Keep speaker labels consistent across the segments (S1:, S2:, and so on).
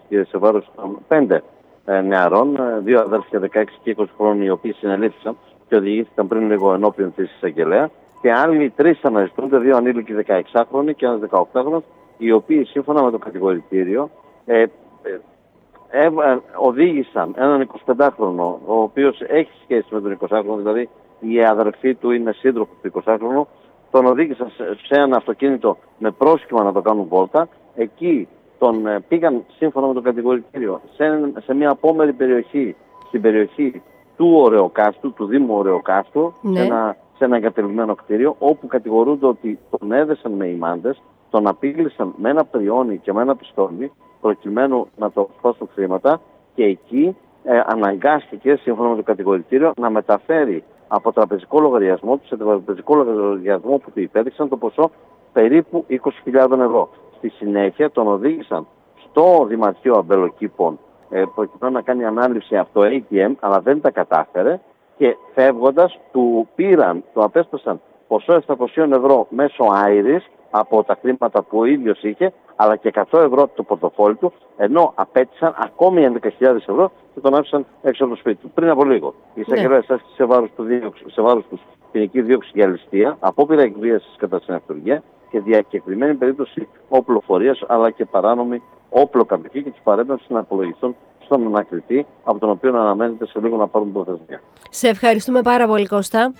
S1: και σε βάρος των 5 νεαρών, 2 αδέρφια 16 και 20 χρόνων, οι οποίοι συνελήφθησαν και οδηγήθηκαν πριν λίγο ενώπιον της εισαγγελέα. Και άλλοι 3 αναζητούνται, 2 ανήλικοι 16χρονοι και ένας 18χρονος, οι οποίοι σύμφωνα με το κατηγορητήριο οδήγησαν έναν 25χρονο, ο οποίος έχει σχέση με τον 20χρονο, δηλαδή η αδερφή του είναι σύντροφος του 20χρονου, τον οδήγησαν σε ένα αυτοκίνητο με πρόσχημα να το κάνουν βόλτα. Εκεί τον πήγαν σύμφωνα με το κατηγορητήριο σε μια απόμερη περιοχή, στην περιοχή του Ωρεοκάστου, του Δήμου Ωρεοκάστου,
S2: ναι,
S1: σε ένα εγκατελειμμένο κτίριο, όπου κατηγορούνται ότι τον έδεσαν με ημάντες, τον απείλησαν με ένα πριόνι και με ένα πιστόλι, προκειμένου να το σπάσουν χρήματα, και εκεί αναγκάστηκε, σύμφωνα με το κατηγορητήριο, να μεταφέρει από τραπεζικό λογαριασμό του σε τραπεζικό λογαριασμό που του υπέδειξαν το ποσό περίπου 20.000 ευρώ. Στη συνέχεια τον οδήγησαν στο Δημαρχείο Αμπελοκήπων προκειμένου να κάνει ανάληψη από το ATM, αλλά δεν τα κατάφερε, και φεύγοντας του απέσπασαν ποσό 700 ευρώ μέσω Άιρης από τα χρήματα που ο ίδιος είχε, αλλά και 100 ευρώ από το πορτοφόλι του, ενώ απέτησαν ακόμη 11.000 ευρώ και τον άφησαν έξω από το σπίτι του. Πριν από λίγο, η εισαγγελέα άσκησε σε βάρος του ποινική δίωξη για ληστεία, απόπειρα εκβίασης κατά συναυτουργία και διακεκριμένη περίπτωση οπλοφορίας, αλλά και παράνομη όπλο-καμπική, και τους παρέμβαση να απολογηθούν στον ανακριτή, από τον οποίο αναμένεται σε λίγο να πάρουν προθεσμία.
S2: Σε ευχαριστούμε πάρα πολύ, Κώστα.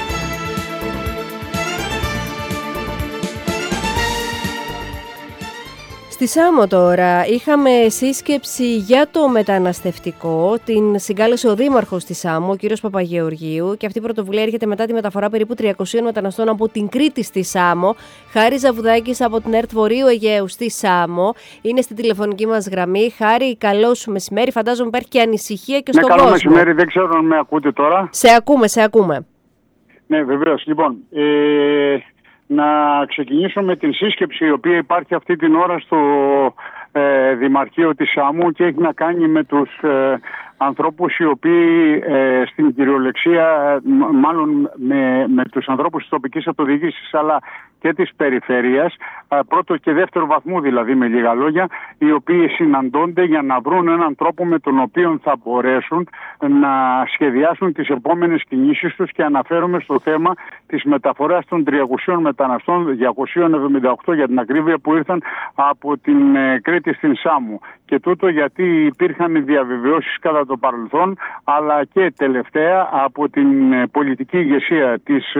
S2: Στη Σάμο τώρα είχαμε σύσκεψη για το μεταναστευτικό. Την συγκάλεσε ο Δήμαρχος της Σάμο, ο κ. Παπαγεωργίου, και αυτή η πρωτοβουλία έρχεται μετά τη μεταφορά περίπου 300 μεταναστών από την Κρήτη στη Σάμο. Χάρη Ζαβουδάκης από την ΕΡΤ Βορείου Αιγαίου στη Σάμο είναι στη τηλεφωνική μας γραμμή. Χάρη, καλό σου μεσημέρι. Φαντάζομαι υπάρχει και ανησυχία και στον κόσμο.
S3: Καλό μεσημέρι, δεν ξέρω αν με ακούτε τώρα.
S2: Σε ακούμε.
S3: Ναι, βεβαίως. Λοιπόν, να ξεκινήσω με την σύσκεψη η οποία υπάρχει αυτή την ώρα στο Δημαρχείο της Σάμου και έχει να κάνει με τους ανθρώπους οι οποίοι στην κυριολεξία, μάλλον με τους ανθρώπους της τοπικής αυτοδιοίκησης αλλά και της περιφέρειας, πρώτο και δεύτερο βαθμού δηλαδή, με λίγα λόγια, οι οποίοι συναντώνται για να βρουν έναν τρόπο με τον οποίο θα μπορέσουν να σχεδιάσουν τις επόμενες κινήσεις τους, και αναφέρομαι στο θέμα της μεταφοράς των 300 μεταναστών, 278 για την ακρίβεια, που ήρθαν από την Κρήτη στην Σάμου. Και τούτο γιατί υπήρχαν διαβεβαιώσεις κατά το παρελθόν, αλλά και τελευταία από την πολιτική ηγεσία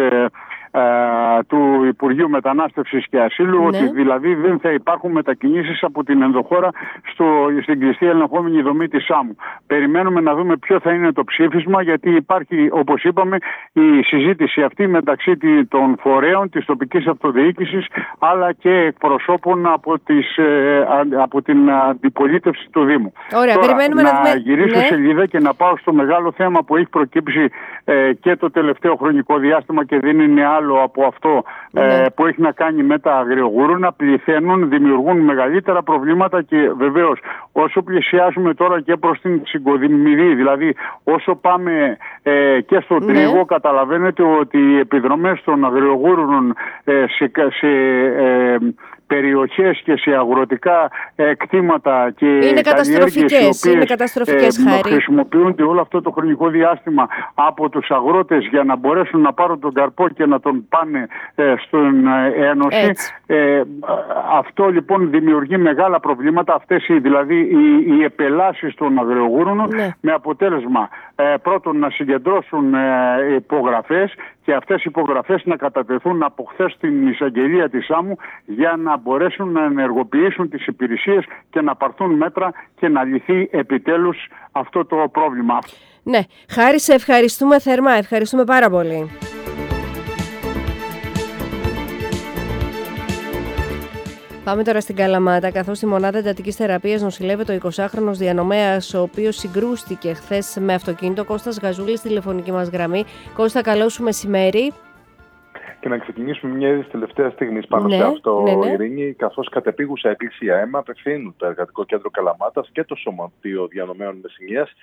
S3: του Υπουργείου Μετανάστευσης και Ασύλου, ότι δηλαδή δεν θα υπάρχουν μετακινήσεις από την ενδοχώρα στην κλειστή ελεγχόμενη δομή της Σάμου. Περιμένουμε να δούμε ποιο θα είναι το ψήφισμα, γιατί υπάρχει, όπως είπαμε, η συζήτηση αυτή μεταξύ των φορέων της τοπικής αυτοδιοίκησης αλλά και εκπροσώπων από την αντιπολίτευση του Δήμου.
S2: Ωραία,
S3: τώρα,
S2: περιμένουμε
S3: να γυρίσω σελίδα και να πάω στο μεγάλο θέμα που έχει προκύψει και το τελευταίο χρονικό διάστημα, και δεν είναι άλλο από αυτό που έχει να κάνει με τα αγριογούρουνα. Πληθαίνουν, δημιουργούν μεγαλύτερα προβλήματα, και βεβαίως όσο πλησιάζουμε τώρα και προς την Συγκοδημηρή, δηλαδή όσο πάμε και στο Τρίγο, καταλαβαίνετε ότι οι επιδρομές των αγριογούρουνων σε περιοχές και σε αγροτικά κτήματα και
S2: είναι καταστροφικές,
S3: χρησιμοποιούνται όλο αυτό το χρονικό διάστημα από τους αγρότες για να μπορέσουν να πάρουν τον καρπό και να τον πάνε στην Ένωση. Αυτό λοιπόν δημιουργεί μεγάλα προβλήματα, αυτές δηλαδή οι επελάσεις των αγριογούρων, με αποτέλεσμα πρώτον να συγκεντρώσουν υπογραφές, και αυτές οι υπογραφές να κατατεθούν από χθες στην εισαγγελία της Σάμου, για να μπορέσουν να ενεργοποιήσουν τις υπηρεσίες και να πάρθουν μέτρα και να λυθεί επιτέλους αυτό το πρόβλημα.
S2: Ναι, Χάρη, σε ευχαριστούμε θερμά, ευχαριστούμε πάρα πολύ. Πάμε τώρα στην Καλαμάτα, καθώς στη μονάδα εντατικής θεραπείας νοσηλεύεται ο 20χρονος διανομέας, ο οποίος συγκρούστηκε χθες με αυτοκίνητο. Κώστας Γαζούλης, στη τηλεφωνική μας γραμμή. Κώστα, καλό σου μεσημέρι.
S4: Και να ξεκινήσουμε μια είδηση τελευταία στιγμή πάνω σε αυτό, Ειρήνη, καθώς κατεπίγουσα εκκλησία αίμα απευθύνουν το Εργατικό Κέντρο Καλαμάτας και το Σωματείο Διανομέων Μεσσηνίας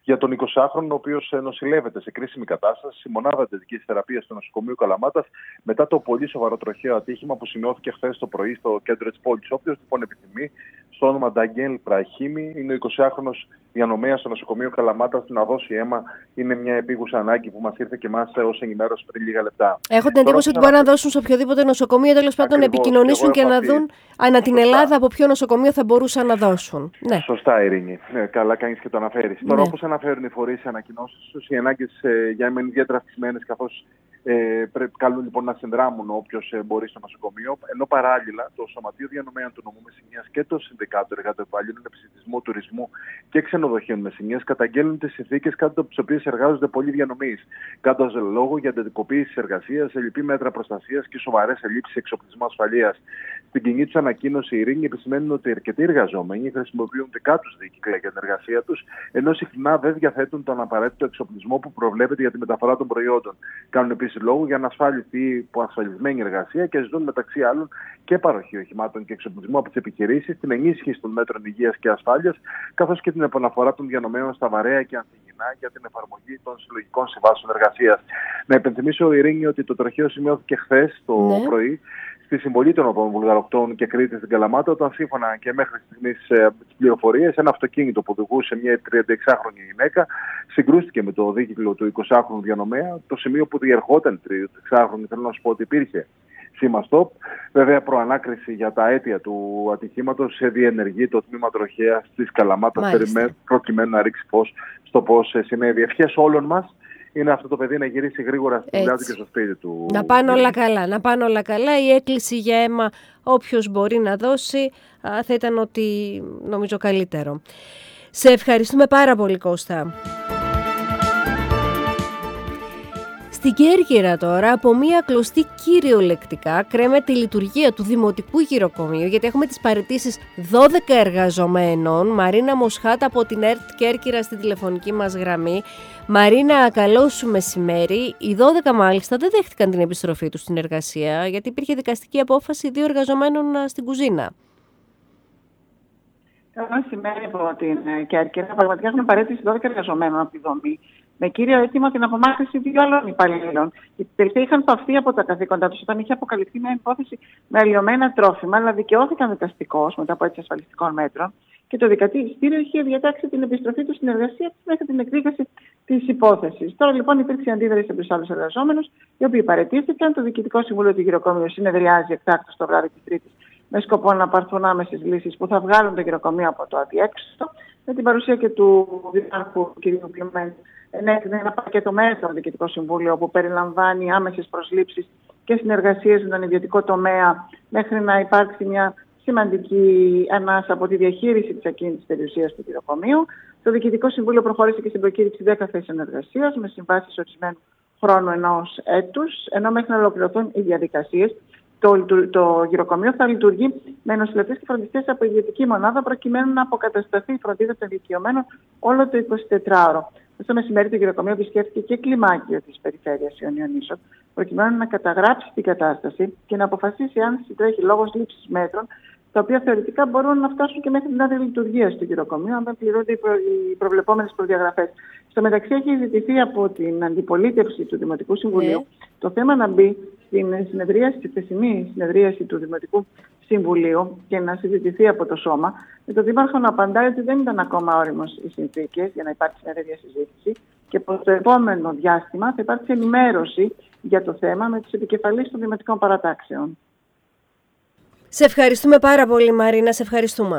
S4: για τον 20χρονο, ο οποίος νοσηλεύεται σε κρίσιμη κατάσταση, η μονάδα εντατικής θεραπείας του νοσοκομείου Καλαμάτας, μετά το πολύ σοβαρό τροχαίο ατύχημα που σημειώθηκε χθες το πρωί στο κέντρο της πόλης. Όποιος λοιπόν επιθυμεί, στο όνομα Νταγγέλ Πραχίμη, είναι ο 20χρονος διανομέας στο νοσοκομείο Καλαμάτας, να δώσει αίμα. Είναι μια επίγουσα ανάγκη που μας ήρθε και εμάς ως ενημέρωση πριν λίγα λεπτά.
S2: Έχω την εντύπωση ότι μπορεί να δώσουν σε οποιοδήποτε νοσοκομείο, τέλος πάντων να επικοινωνήσουν και να δουν ανά την Ελλάδα από ποιο νοσοκομείο θα μπορούσαν να δώσουν. Ναι.
S4: Σωστά, Ειρήνη. Ναι, καλά κάνεις και το αναφέρεις. Τώρα, όπως αναφέρουν οι φορείς σε ανακοινώσεις τους, οι ανάγκες για αίμα είναι ιδιαίτερα αυξημένες, καθώς καλούν λοιπόν να συνδράμουν όποιος μπορεί στο νοσοκομείο. Ενώ παράλληλα το Σωματείο Διανομέων του Νομού Μεσσηνίας και το Συνδικάτο Εργατοεπαλλήλων Επισιτισμού, Τουρισμού και Ξενοδοχείων Μεσσηνίας καταγγέλνουν τις συνθήκες κάτω από τις οποίες εργάζονται πολλοί διανομείς. Κάνοντας λόγο για εντατικοποίηση της εργασίας, ελλειπή μέτρα προστασίας και σοβαρές ελλείψεις εξοπλισμού ασφαλείας. Στην κοινή τους ανακοίνωση, οι Ειρήνη επισημαίνουν ότι αρκετοί εργαζόμενοι χρησιμοποιούν δικά τους δίκυκλα για την εργασία τους, ενώ συχνά δεν διαθέτουν τον απαραίτητο εξοπλισμό που προβλέπεται για τη μεταφορά των προϊόντων. Κάνουν επίσης λόγο για ανασφάλιστη ασφαλισμένη εργασία και ζητούν μεταξύ άλλων και παροχή οχημάτων και εξοπλισμού από τις επιχειρήσεις, την ενίσχυση των μέτρων υγείας και ασφάλειας, καθώς και την επαναφορά των διανομέων στα βαρέα και ανθυγινά για την εφαρμογή των συλλογικών συμβάσεων εργασίας. Να υπενθυμίσω, Ειρήνη, ότι το τροχαίο σημειώθηκε χθες το πρωί στη συμβολή των οδών Βουλγαροκτών και Κρήτης στην Καλαμάτα, όταν σύμφωνα και μέχρι στιγμής τις πληροφορίες, ένα αυτοκίνητο που οδηγούσε μια 36χρονη γυναίκα συγκρούστηκε με το δίκυκλο του 20χρονου διανομέα. Το σημείο που διερχόταν 36χρονη, θέλω να σου πω ότι υπήρχε σήμα stop. Βέβαια, προανάκριση για τα αίτια του ατυχήματος σε διενεργεί το τμήμα τροχέας της Καλαμάτας, προκειμένου να ρίξει φως στο πώς συνέβη. Ευχές όλων μας είναι αυτό το παιδί να γυρίσει γρήγορα στη δουλειά του και στο σπίτι του.
S2: Να πάνε όλα καλά, να πάνε όλα καλά. Η έκκληση για αίμα, όποιος μπορεί να δώσει, θα ήταν ότι νομίζω καλύτερο. Σε ευχαριστούμε πάρα πολύ, Κώστα. Στην Κέρκυρα τώρα, από μία κλωστή κυριολεκτικά κρέμεται η λειτουργία του Δημοτικού Γυροκομείου, γιατί έχουμε τις παραιτήσεις 12 εργαζομένων. Μαρίνα Μοσχάτα από την ΕΡΤ Κέρκυρα στην τηλεφωνική μας γραμμή. Μαρίνα, καλό σου μεσημέρι. Οι 12 μάλιστα δεν δέχτηκαν την επιστροφή τους στην εργασία, γιατί υπήρχε δικαστική απόφαση 2 εργαζομένων στην κουζίνα.
S5: Καλό μεσημέρι από την Κέρκυρα. Πραγματικά έχουν παρέτηση 12 εργαζομένων από τη δομή, με κύριο αίτημα την απομάκρυνση 2 άλλων υπαλλήλων. Οι τελευταίοι είχαν παυθεί από τα καθήκοντά τους όταν είχε αποκαλυφθεί μια υπόθεση με αλλοιωμένα τρόφιμα, αλλά δικαιώθηκαν δικαστικώς μετά από έτσι ασφαλιστικών μέτρων. Και το δικαστήριο είχε διατάξει την επιστροφή του στην εργασία μέχρι την εκδίκαση της υπόθεσης. Τώρα λοιπόν υπήρξε αντίδραση από τους άλλους εργαζόμενους, οι οποίοι παραιτήθηκαν. Το Διοικητικό Συμβούλιο του Γυροκομείου συνεδριάζει εκτάκτως το βράδυ της Τρίτης, με σκοπό να πάρθουν άμεσες λύσεις που θα βγάλουν το γυροκομείο από το αδιέξοδο, με την παρουσία και του Διευθυντού κ. Κλειμένου. Ενέκρινε ένα πακέτο μέτρων στο Διοικητικό Συμβούλιο που περιλαμβάνει άμεσες προσλήψεις και συνεργασίες με τον ιδιωτικό τομέα, μέχρι να υπάρξει μια σημαντική ανάσα από τη διαχείριση της ακίνητης περιουσίας του γυροκομείου. Το Διοικητικό Συμβούλιο προχώρησε και στην προκήρυξη 10 θέσεων εργασίας με συμβάσεις ορισμένου χρόνου 1 έτους, ενώ μέχρι να ολοκληρωθούν οι διαδικασίες, το γυροκομείο θα λειτουργεί με νοσηλευτές και φροντιστές από ιδιωτική μονάδα, προκειμένου να αποκατασταθεί η φροντίδα των ηλικιωμένων όλο το 24ωρο. Στο μεσημέρι το γυροκομείο επισκέφθηκε και κλιμάκιο της περιφέρειας Ιωνιονίσων, προκειμένου να καταγράψει την κατάσταση και να αποφασίσει αν συντρέχει λόγος λήψης μέτρων, τα οποία θεωρητικά μπορούν να φτάσουν και μέχρι την άδεια λειτουργία του γυροκομείου, αν δεν πληρούνται οι προβλεπόμενες προδιαγραφές. Στο μεταξύ, έχει ζητηθεί από την αντιπολίτευση του Δημοτικού Συμβουλίου το θέμα να μπει στην συνεδρίαση, στη χθεσινή συνεδρίαση του Δημοτικού Συμβουλίου και να συζητηθεί από το Σώμα, με τον Δήμαρχο να απαντάει ότι δεν ήταν ακόμα όριμος οι συνθήκες για να υπάρξει μια τέτοια συζήτηση και πως το επόμενο διάστημα θα υπάρξει ενημέρωση για το θέμα με τους επικεφαλείς των δημοτικών παρατάξεων.
S2: Σε ευχαριστούμε πάρα πολύ, Μαρίνα, σε ευχαριστούμε.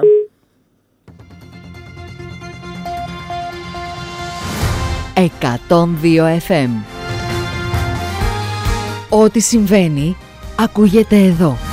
S6: «102 FM». Ό,τι συμβαίνει, ακούγεται εδώ.